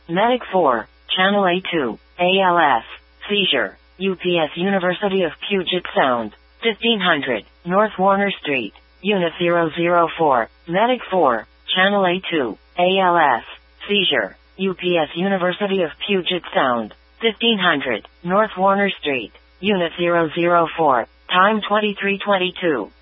Medic 4, Channel A2, ALS, seizure, UPS University of Puget Sound, 1500, North Warner Street, Unit 004, Medic 4, Channel A2, ALS, seizure, UPS University of Puget Sound, 1500, North Warner Street, Unit 004, time 2322.